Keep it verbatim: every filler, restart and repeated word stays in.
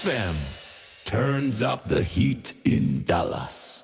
F M turns up the heat in Dallas.